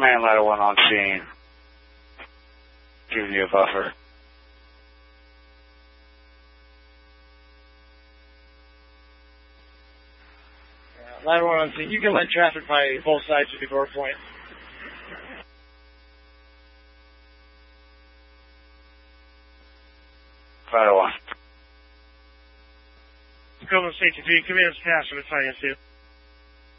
Command ladder 1 on scene. Giving you a buffer. Ladder 1 on scene. You can let traffic by both sides of the door point. Ladder 1. Golden State 2, come in as fast as I can.